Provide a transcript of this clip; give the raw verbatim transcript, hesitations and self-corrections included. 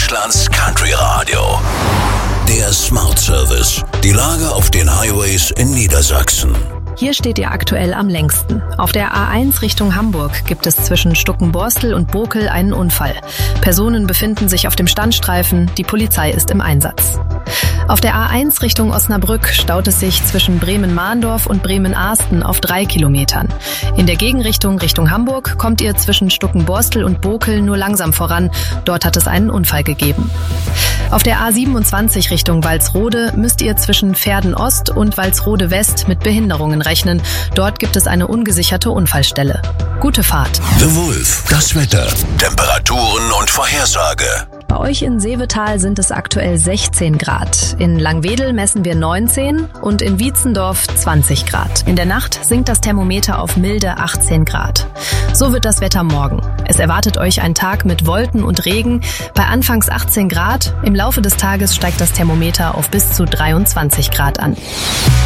Deutschlands Country Radio. Der Smart Service. Die Lage auf den Highways in Niedersachsen. Hier steht ihr aktuell am längsten. Auf der A eins Richtung Hamburg gibt es zwischen Stuckenborstel und Bokel einen Unfall. Personen befinden sich auf dem Standstreifen, die Polizei ist im Einsatz. Auf der A eins Richtung Osnabrück staut es sich zwischen Bremen-Mahndorf und Bremen-Ahsten auf drei Kilometern. In der Gegenrichtung Richtung Hamburg kommt ihr zwischen Stuckenborstel und Bokel nur langsam voran. Dort hat es einen Unfall gegeben. Auf der A siebenundzwanzig Richtung Walsrode müsst ihr zwischen Verden Ost und Walsrode West mit Behinderungen rechnen. Dort gibt es eine ungesicherte Unfallstelle. Gute Fahrt. The Wolf, das Wetter, Temperaturen und Vorhersage. Bei euch in Seevetal sind es aktuell sechzehn Grad. In Langwedel messen wir neunzehn und in Wietzendorf zwanzig Grad. In der Nacht sinkt das Thermometer auf milde achtzehn Grad. So wird das Wetter morgen. Es erwartet euch ein Tag mit Wolken und Regen bei anfangs achtzehn Grad. Im Laufe des Tages steigt das Thermometer auf bis zu dreiundzwanzig Grad an.